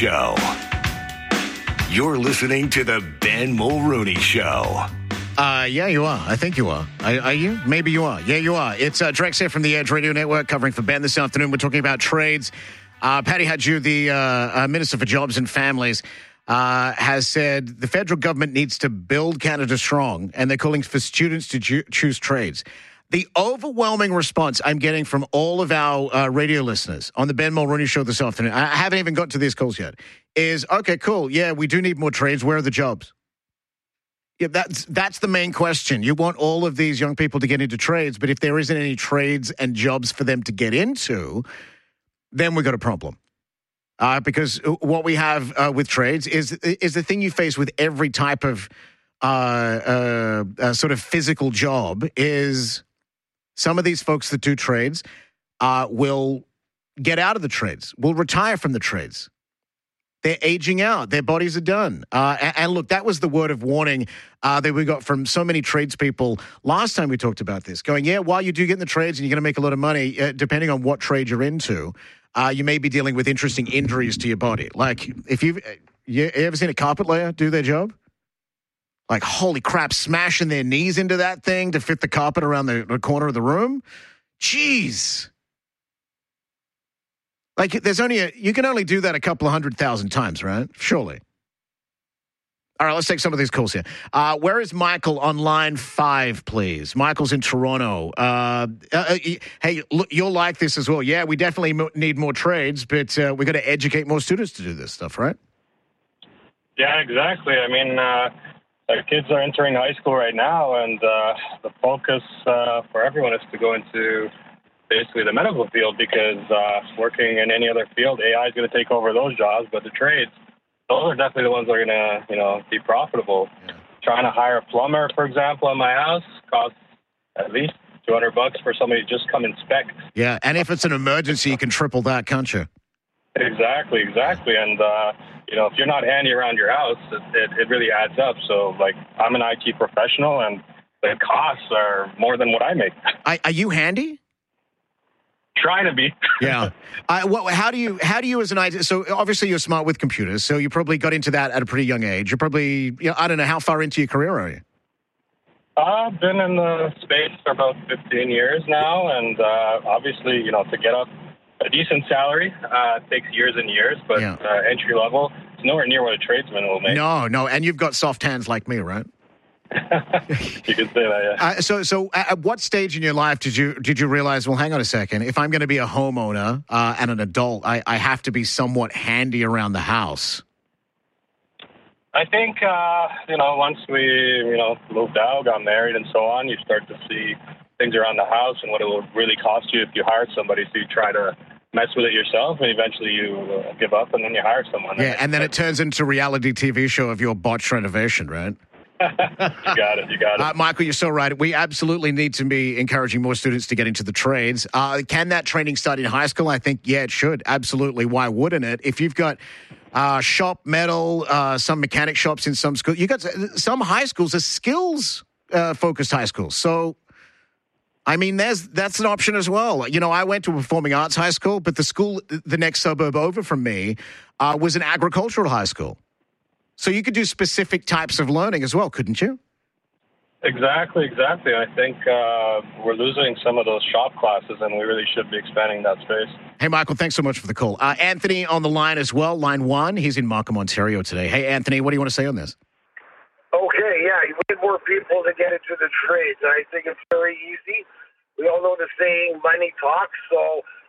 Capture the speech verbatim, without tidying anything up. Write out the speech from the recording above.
Show. You're listening to the Ben Mulrooney Show. Uh, yeah, you are. I think you are. Are, are you? Maybe you are. Yeah, you are. It's uh, Drex here from the Edge Radio Network covering for Ben this afternoon. We're talking about trades. Uh, Patty Hajdu, the uh, uh, Minister for Jobs and Families, uh, has said the federal government needs to build Canada strong, and they're calling for students to ju- choose trades. The overwhelming response I'm getting from all of our uh, radio listeners on the Ben Mulrooney Show this afternoon, I haven't even got to these calls yet, is, okay, cool, yeah, we do need more trades. Where are the jobs? Yeah, that's that's the main question. You want all of these young people to get into trades, but if there isn't any trades and jobs for them to get into, then we've got a problem. Uh, because what we have uh, with trades is is the thing you face with every type of uh, uh, uh, sort of physical job is some of these folks that do trades uh, will get out of the trades, will retire from the trades. They're aging out. Their bodies are done. Uh, and, and look, that was the word of warning uh, that we got from so many tradespeople last time we talked about this, going, yeah, while you do get in the trades and you're going to make a lot of money, uh, depending on what trade you're into, uh, you may be dealing with interesting injuries to your body. Like, if you've you ever seen a carpet layer do their job? Like, holy crap, smashing their knees into that thing to fit the carpet around the, the corner of the room? Jeez. Like, there's only a, you can only do that a couple of hundred thousand times, right? Surely. All right, let's take some of these calls here. Uh, where is Michael on line five, please? Michael's in Toronto. Uh, uh, hey, look, you'll like this as well. Yeah, we definitely mo- need more trades, but uh, we've got to educate more students to do this stuff, right? Yeah, exactly. I mean, uh, our kids are entering high school right now, and uh, the focus uh, for everyone is to go into basically the medical field, because uh, working in any other field, A I is going to take over those jobs. But the trades, those are definitely the ones that are going to, you know, be profitable. Yeah. Trying to hire a plumber, for example, in my house costs at least two hundred bucks for somebody to just come inspect. Yeah, and if it's an emergency, you can triple that, can't you? Exactly, exactly. And, uh, you know, if you're not handy around your house, it, it, it really adds up. So, like, I'm an I T professional, and the costs are more than what I make. Are, are you handy? Trying to be. Yeah. Uh, what, how do you, how do you as an I T, so obviously you're smart with computers, so you probably got into that at a pretty young age. You're probably, you know, I don't know, how far into your career are you? I've been in the space for about fifteen years now, and uh, obviously, you know, to get up a decent salary uh, takes years and years, but yeah. uh, entry level, it's nowhere near what a tradesman will make. No, no, and you've got soft hands like me, right? You could say that, yeah. Uh, so, so at what stage in your life did you did you realize? Well, hang on a second. If I'm going to be a homeowner uh, and an adult, I, I have to be somewhat handy around the house. I think uh, you know, once we you know moved out, got married, and so on, you start to see things around the house and what it will really cost you if you hire somebody. So you try to mess with it yourself, and eventually you uh, give up, and then you hire someone. Yeah, and then it turns into a reality T V show of your botched renovation, right? You got it. You got it. Uh, Michael, you're so right. We absolutely need to be encouraging more students to get into the trades. Uh, can that training start in high school? I think, yeah, it should. Absolutely. Why wouldn't it? If you've got uh, shop metal, uh, some mechanic shops in some schools, you got some high schools are skills uh, focused high schools. So, I mean, there's that's an option as well. You know, I went to a performing arts high school, but the school, the next suburb over from me, uh, was an agricultural high school. So you could do specific types of learning as well, couldn't you? Exactly, exactly. I think uh, we're losing some of those shop classes, and we really should be expanding that space. Hey, Michael, thanks so much for the call. Uh, Anthony on the line as well, line one. He's in Markham, Ontario today. Hey, Anthony, what do you want to say on this? Okay, yeah, you need more people to get into the trades. I think it's very easy. We all know the saying, money talks. So